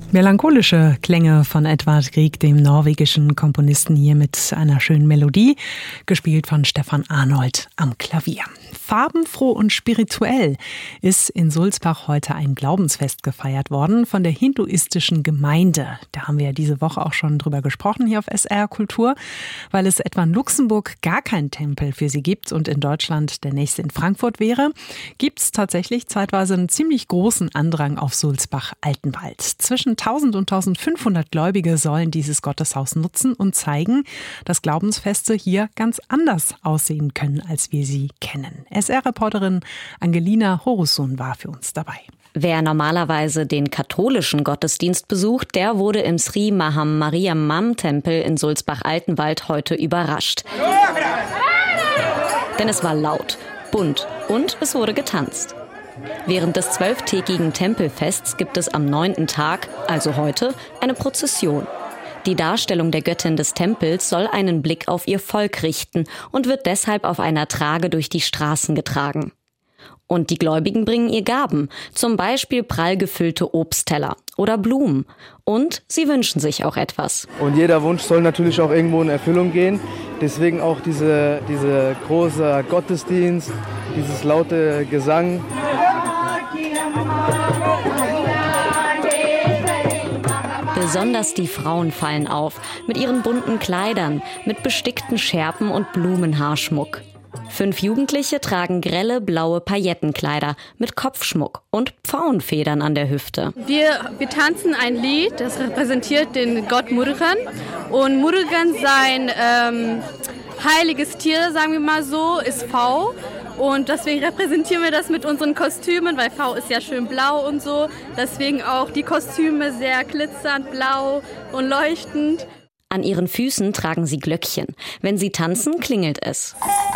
Melancholische Klänge von Edvard Grieg, dem norwegischen Komponisten, hier mit einer schönen Melodie, gespielt von Stefan Arnold am Klavier. Farbenfroh und spirituell ist in Sulzbach heute ein Glaubensfest gefeiert worden von der hinduistischen Gemeinde. Da haben wir ja diese Woche auch schon drüber gesprochen hier auf SR Kultur, weil es etwa in Luxemburg gar keinen Tempel für sie gibt und in Deutschland der nächste in Frankfurt wäre, gibt es tatsächlich zeitweise einen ziemlich großen Andrang auf Sulzbach-Altenwald. Zwischen 1000 und 1500 Gläubige sollen dieses Gotteshaus nutzen und zeigen, dass Glaubensfeste hier ganz anders aussehen können, als wir sie kennen. SR-Reporterin Angelina Horusun war für uns dabei. Wer normalerweise den katholischen Gottesdienst besucht, der wurde im Sri Maham Mariamman Tempel in Sulzbach-Altenwald heute überrascht. Denn es war laut, bunt und es wurde getanzt. Während des 12-tägigen Tempelfests gibt es am 9. Tag, also heute, eine Prozession. Die Darstellung der Göttin des Tempels soll einen Blick auf ihr Volk richten und wird deshalb auf einer Trage durch die Straßen getragen. Und die Gläubigen bringen ihr Gaben, zum Beispiel prall gefüllte Obstteller oder Blumen. Und sie wünschen sich auch etwas. Und jeder Wunsch soll natürlich auch irgendwo in Erfüllung gehen. Deswegen auch diese große Gottesdienst, dieses laute Gesang. Besonders die Frauen fallen auf, mit ihren bunten Kleidern, mit bestickten Schärpen und Blumenhaarschmuck. 5 Jugendliche tragen grelle blaue Paillettenkleider mit Kopfschmuck und Pfauenfedern an der Hüfte. Wir tanzen ein Lied, das repräsentiert den Gott Murugan. Und Murugan, sein heiliges Tier, sagen wir mal so, ist V. Und deswegen repräsentieren wir das mit unseren Kostümen, weil V ist ja schön blau und so. Deswegen auch die Kostüme sehr glitzernd, blau und leuchtend. An ihren Füßen tragen sie Glöckchen. Wenn sie tanzen, klingelt es.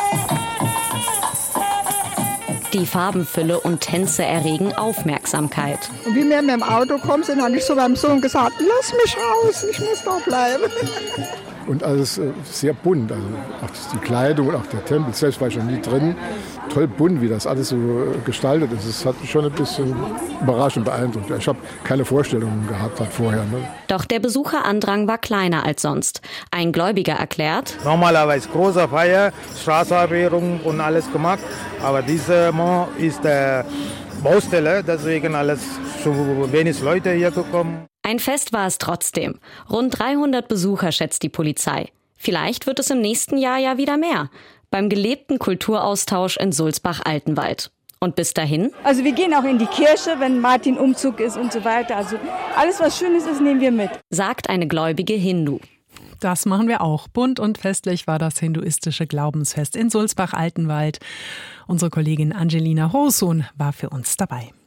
Die Farbenfülle und Tänze erregen Aufmerksamkeit. Und wie wir mit dem Auto kommen sind, habe ich so meinem Sohn gesagt, lass mich raus, ich muss da bleiben. Und alles sehr bunt, also auch die Kleidung und auch der Tempel, selbst war ich schon nie drin. Toll bunt, wie das alles so gestaltet ist. Das hat mich schon ein bisschen überraschend beeindruckt. Ich habe keine Vorstellungen gehabt vorher. Ne? Doch der Besucherandrang war kleiner als sonst. Ein Gläubiger erklärt: Normalerweise große Feier, Straßenrehrung und alles gemacht. Aber diese Mal ist der Baustelle, deswegen alles so wenig Leute hier gekommen. Ein Fest war es trotzdem. Rund 300 Besucher schätzt die Polizei. Vielleicht wird es im nächsten Jahr ja wieder mehr. Beim gelebten Kulturaustausch in Sulzbach-Altenwald. Und bis dahin? Also wir gehen auch in die Kirche, wenn Martin Umzug ist und so weiter. Also alles, was Schönes ist, nehmen wir mit. Sagt eine gläubige Hindu. Das machen wir auch. Bunt und festlich war das hinduistische Glaubensfest in Sulzbach-Altenwald. Unsere Kollegin Angelina Horusun war für uns dabei.